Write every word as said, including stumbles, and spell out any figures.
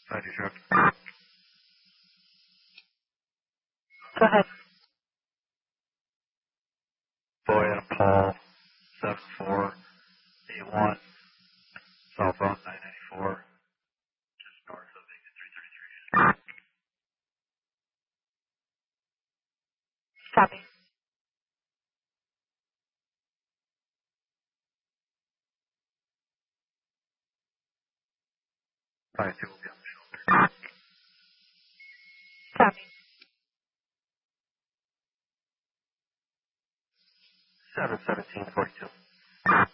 Five two truck. Go ahead. Boy Adam Paul, seven four eight one, southbound nine ninety-four, just north of exit three thirty-three. Copy. Five two will be on the shoulder. Copy. Seven seventeen forty-two.